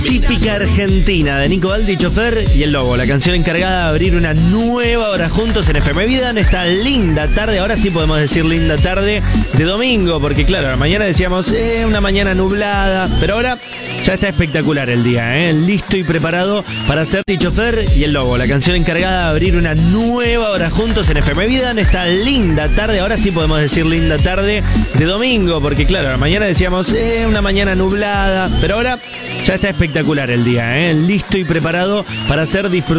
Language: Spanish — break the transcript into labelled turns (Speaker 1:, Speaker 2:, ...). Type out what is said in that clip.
Speaker 1: Típica Argentina de Nico Baldi, Chofer y El Lobo, la canción encargada de abrir una nueva hora juntos en FM Vida en esta linda tarde. Ahora sí podemos decir linda tarde de domingo, porque claro, mañana decíamos una mañana nublada, pero ahora ya está espectacular el día, listo y preparado para ser Chofer y El Lobo, la canción encargada de abrir una nueva hora juntos en FM Vida en esta linda tarde. Ahora sí podemos decir linda tarde de domingo, porque claro, mañana decíamos una mañana nublada, pero ahora ya está espectacular el día, listo y preparado para ser disfrutado